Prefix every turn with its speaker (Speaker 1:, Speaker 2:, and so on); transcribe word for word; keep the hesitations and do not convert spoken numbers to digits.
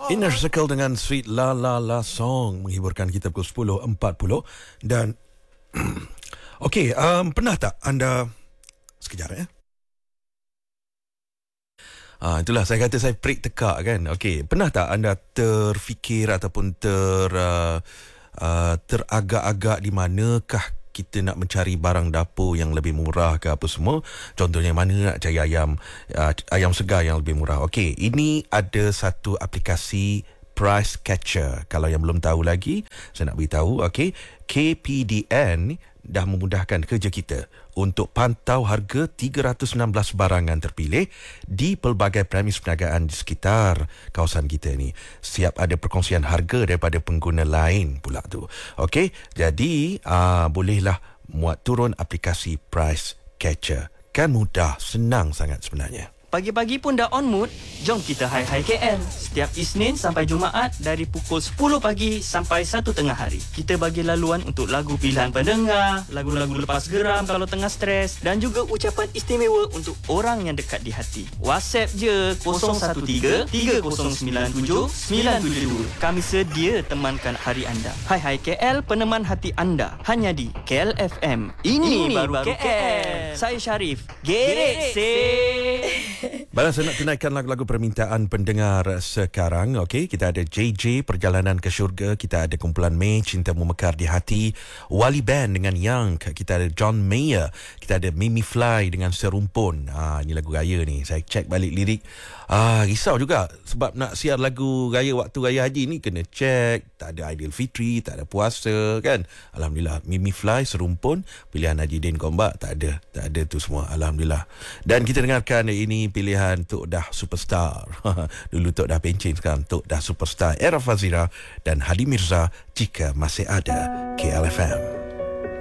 Speaker 1: Inner Circle dengan Sweet La La La Song menghiburkan kita pukul sepuluh empat puluh. Dan okey, um, pernah tak anda sekejap ya? Ah, itulah saya kata saya prik tekak kan. Okey, pernah tak anda terfikir ataupun ter uh, uh, teragak-agak di manakah kita nak mencari barang dapur yang lebih murah ke apa semua? Contohnya mana nak cari ayam uh, ayam segar yang lebih murah. Okey, ini ada satu aplikasi Price Catcher. Kalau yang belum tahu lagi, saya nak beritahu. Okey, K P D N dah memudahkan kerja kita untuk pantau harga tiga ratus enam belas barangan terpilih di pelbagai premis perniagaan di sekitar kawasan kita ni. Siap ada perkongsian harga daripada pengguna lain pula tu. Okey, jadi aa, bolehlah muat turun aplikasi Price Catcher. Kan mudah, senang sangat sebenarnya.
Speaker 2: Pagi-pagi pun dah on mood, jom kita Hai Hai K L. Setiap Isnin sampai Jumaat dari pukul sepuluh pagi sampai satu tengah hari. Kita bagi laluan untuk lagu pilihan pendengar, lagu-lagu lepas geram kalau tengah stres dan juga ucapan istimewa untuk orang yang dekat di hati. WhatsApp je kosong satu tiga tiga kosong sembilan tujuh sembilan tujuh dua. Kami sedia temankan hari anda. Hai Hai K L, peneman hati anda. Hanya di K L F M. Ini, Ini baru, baru K L. K L. Saya Syarif. Get it,
Speaker 1: Baiklah, saya nak tunaikan lagu-lagu permintaan pendengar sekarang. Okey, kita ada J J, Perjalanan ke Syurga. Kita ada kumpulan Mei, Cintamu Mekar di Hati. Wali Band dengan Yang. Kita ada John Mayer. Kita ada Mimi Fly dengan Serumpun. Ah, ini lagu raya ni. Saya cek balik lirik. Ah, risau juga sebab nak siar lagu raya waktu raya haji ni kena cek. Tak ada Aidilfitri, tak ada puasa kan. Alhamdulillah. Mimi Fly, Serumpun, pilihan Haji Din Gombak tak ada. Tak ada tu semua. Alhamdulillah. Dan kita dengarkan ini pilihan Tok Dah Superstar. Dulu Tok Dah Pencin, sekarang Tok Dah Superstar. Era Fazira dan Hadi Mirza, Jika Masih Ada. K L F M.